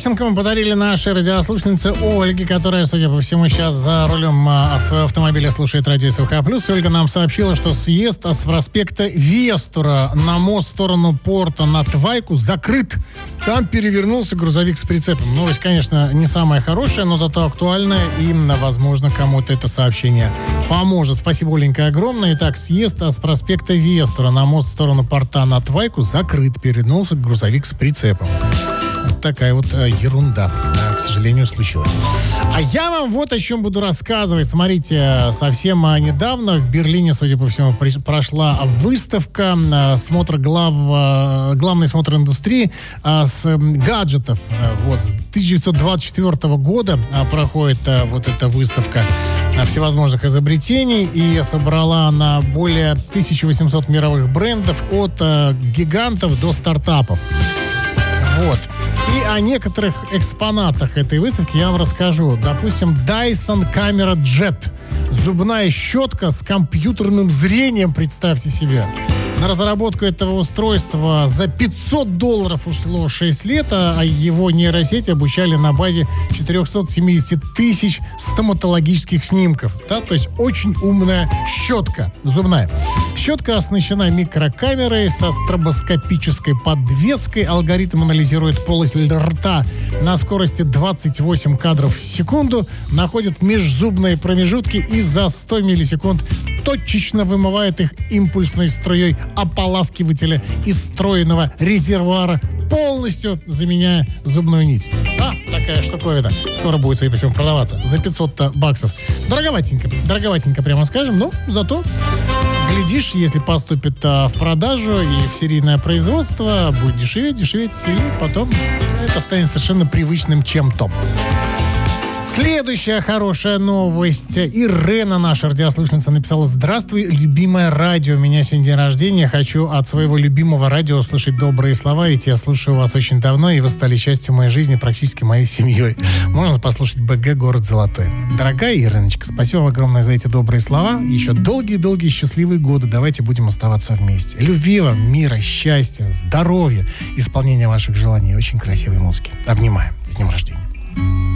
песенку мы подарили нашей радиослушательнице Ольге, которая, судя по всему, сейчас за рулем своего автомобиля слушает радио СВХ+. Ольга нам сообщила, что съезд с проспекта Вестура на мост в сторону порта на Твайку закрыт. Там перевернулся грузовик с прицепом. Новость, конечно, не самая хорошая, но зато актуальная, и, возможно, кому-то это сообщение поможет. Спасибо, Оленька, огромное. Итак, съезд с проспекта Вестура на мост в сторону порта на Твайку закрыт. Перевернулся грузовик с прицепом. Вот такая вот ерунда, к сожалению, случилась. А я вам вот о чем буду рассказывать. Смотрите, совсем недавно в Берлине, судя по всему, прошла выставка, главный смотр индустрии с гаджетов. Вот, с 1924 года проходит вот эта выставка всевозможных изобретений, и собрала она более 1800 мировых брендов от гигантов до стартапов. Вот. И о некоторых экспонатах этой выставки я вам расскажу. Допустим, Dyson Camera Jet. Зубная щетка с компьютерным зрением, представьте себе. На разработку этого устройства за $500 ушло 6 лет, а его нейросеть обучали на базе 470 тысяч стоматологических снимков. Да? То есть очень умная щетка зубная. Щетка оснащена микрокамерой со стробоскопической подвеской. Алгоритм анализирует полость рта на скорости 28 кадров в секунду, находит межзубные промежутки и за 100 миллисекунд точечно вымывает их импульсной струей ополаскивателя из встроенного резервуара, полностью заменяя зубную нить. Такая штуковина. Скоро будет, судя по всему, продаваться за $500. Дороговатенько, прямо скажем, но зато, глядишь, если поступит в продажу и в серийное производство, будет дешеветь, и потом это станет совершенно привычным чем-то. Следующая хорошая новость. Ирена, наша радиослушательница, написала: «Здравствуй, любимое радио. У меня сегодня день рождения. Хочу от своего любимого радио услышать добрые слова, ведь я слушаю вас очень давно, и вы стали частью моей жизни, практически моей семьей. Можно послушать БГ «Город Золотой». Дорогая Ириночка, спасибо вам огромное за эти добрые слова. Еще долгие-долгие счастливые годы. Давайте будем оставаться вместе. Любви вам, мира, счастья, здоровья, исполнения ваших желаний и очень красивой музыки. Обнимаю. С днем рождения».